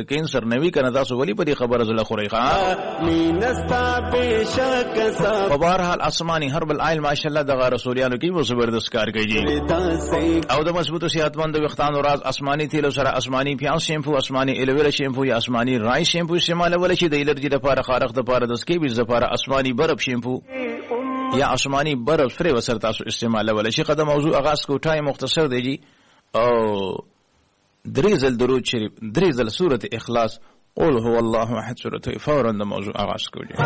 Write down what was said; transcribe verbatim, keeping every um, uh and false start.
کینسر نوي کنه تاسو ولی په دې خبره زله خوري ښا مینستا بشک صاحب په بهرحال آسماني هرب العائل ماشاءالله دغه رسولیانو کې مو زبردست کار کوي او د مضبوطو صحتمند وختانو راز آسماني تیلو سره آسماني پیاز شیمپو آسماني الویرا شیمپو یا آسماني رای شیمپو استعمال ول شي د الرجی لپاره خارق لپاره د سکیبز لپاره آسماني برف شیمپو یا آسماني برف فری وسر تاسو استعمال ول شي قدم موضوع آغاز کو ټایم مختصر دی جی او دریزل درود شریف دریزل سورة اخلاص قل هو الله احد سورة فورا د موضوع آغاز کو جی